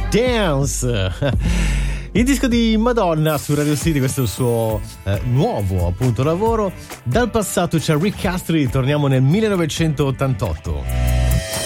Dance. Il disco di Madonna su Radio City, questo è il suo nuovo appunto lavoro. Dal passato c'è Rick Astley, torniamo nel 1988.